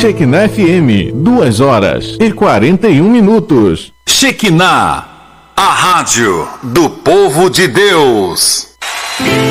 Shekinah FM, 2h41. Shekinah, a rádio do povo de Deus.